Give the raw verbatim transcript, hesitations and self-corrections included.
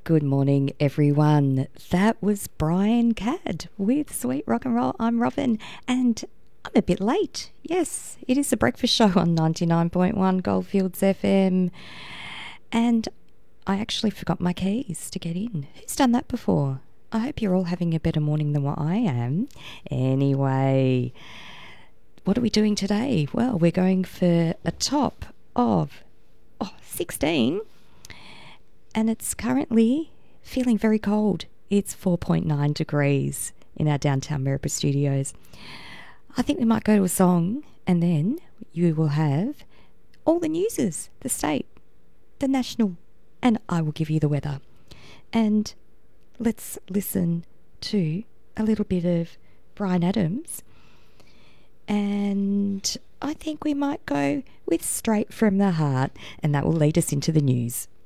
Good morning, everyone. That was Brian Cadd with Sweet Rock and Roll. I'm Robin, and I'm a bit late. Yes, it is the breakfast show on ninety-nine point one Goldfields F M, and I actually forgot my keys to get in. Who's done that before? I hope you're all having a better morning than what I am. Anyway, what are we doing today? Well, we're going for a top of oh, sixteen. And it's currently feeling very cold. It's four point nine degrees in our downtown Maryborough studios. I think we might go to a song, and then you will have all the newses, the state, the national, and I will give you the weather. And let's listen to a little bit of Bryan Adams. And I think we might go with Straight from the Heart, and that will lead us into the news.